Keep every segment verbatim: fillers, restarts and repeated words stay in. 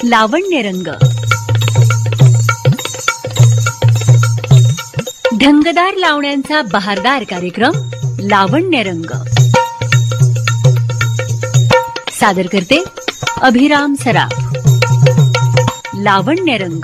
लावण्यरंग. ढंगदार लावण्यांचा बहारदार कार्यक्रम लावण्यरंग. सादर करते अभिराम सराफ. लावण्यरंग.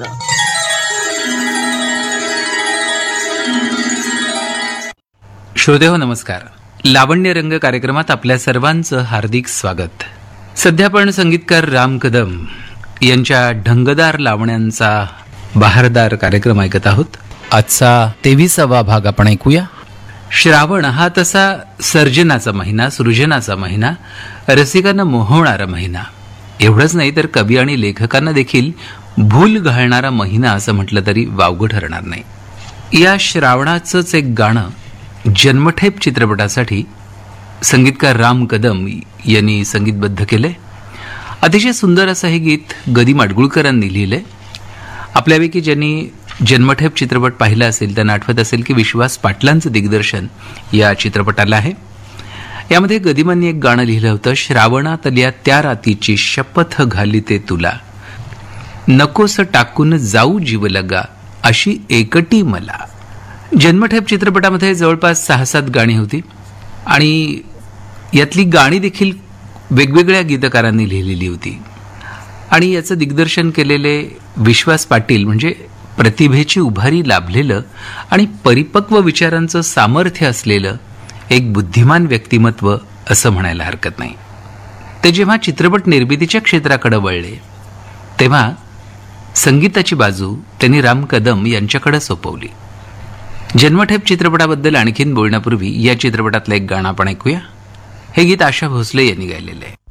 श्रोतेहो नमस्कार. लावण्यरंग कार्यक्रमात आपल्या सर्वांचं हार्दिक स्वागत. सध्या आपण संगीतकार राम कदम यांच्या ढंगदार लावण्यांचा बहारदार कार्यक्रम ऐकत आहोत. आजचा तेविसावा भाग आपण ऐकूया. श्रावण हा तसा सर्जनाचा महिना, सृजनाचा महिना, रसिकांना मोहवणारा महिना. एवढंच नाही तर कवी आणि लेखकांना देखील भूल घालणारा महिना असं म्हटलं तरी वावगं ठरणार नाही. या श्रावणाचंच एक गाणं जन्मठेप चित्रपटासाठी संगीतकार राम कदम यांनी संगीतबद्ध केले. अतिशय सुंदर असं हे गीत गदी माडगुळकरांनी लिहिले. आपल्यापैकी ज्यांनी जन्मठेप चित्रपट पाहिला असेल त्यांना आठवत असेल की विश्वास पाटलांचं दिग्दर्शन या चित्रपटाला आहे. यामध्ये गदिमांनी एक गाणं लिहिलं होतं. श्रावणातल्या त्या रातीची शपथ घालिते तुला, नकोस टाकून जाऊ जीवलगा अशी एकटी मला. जन्मठेप चित्रपटामध्ये जवळपास सहा सात गाणी होती आणि यातली गाणी देखील वेगवेगळ्या गीतकारांनी लिहिलेली होती. आणि याचं दिग्दर्शन केलेले विश्वास पाटील म्हणजे प्रतिभेची उभारी लाभलेलं आणि परिपक्व विचारांचं सामर्थ्य असलेलं एक बुद्धिमान व्यक्तिमत्व असं म्हणायला हरकत नाही. ते जेव्हा चित्रपट निर्मितीच्या क्षेत्राकडे वळले तेव्हा संगीताची बाजू त्यांनी राम कदम यांच्याकडे सोपवली. जन्मठेप चित्रपटाबद्दल आणखीन बोलण्यापूर्वी या चित्रपटातलं एक गाणं आपण ऐकूया. हे गीत आशा भोसले यांनी गायलेलं आहे.